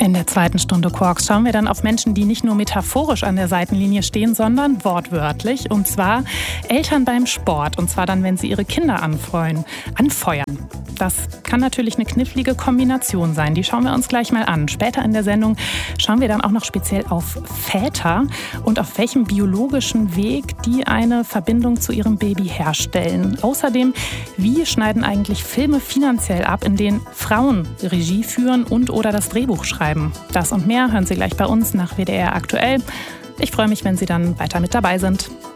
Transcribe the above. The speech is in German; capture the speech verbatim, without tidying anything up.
In der zweiten Stunde Quarks schauen wir dann auf Menschen, die nicht nur metaphorisch an der Seitenlinie stehen, sondern wortwörtlich. Und zwar Eltern beim Sport. Und zwar dann, wenn sie ihre Kinder anfeuern. anfeuern. Das kann natürlich eine knifflige Kombination sein. Die schauen wir uns gleich mal an. Später in der Sendung schauen wir dann auch noch speziell auf Väter und auf welchem biologischen Weg die eine Verbindung zu ihrem Baby herstellen. Außerdem, wie schneiden eigentlich Filme finanziell ab, in denen Frauen Regie führen und oder das Drehbuch schreiben? Das und mehr hören Sie gleich bei uns nach W D R aktuell. Ich freue mich, wenn Sie dann weiter mit dabei sind.